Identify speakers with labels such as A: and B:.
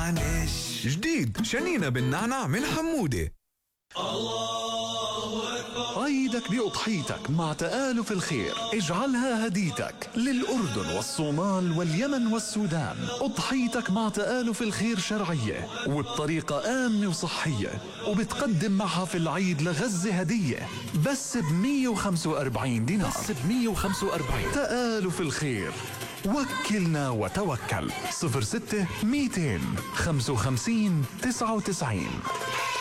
A: معلش.
B: جديد شنينة بالنعناع من حمودة.
C: عيدك بأضحيتك مع تآلف الخير، اجعلها هديتك للأردن والصومال واليمن والسودان. أضحيتك مع تآلف الخير شرعية وبطريقة آمنة وصحية، وبتقدم معها في العيد لغزة هدية بس ب145 دينار. بس ب145. تآلف الخير، وكلنا وتوكل. 06 200 55 99.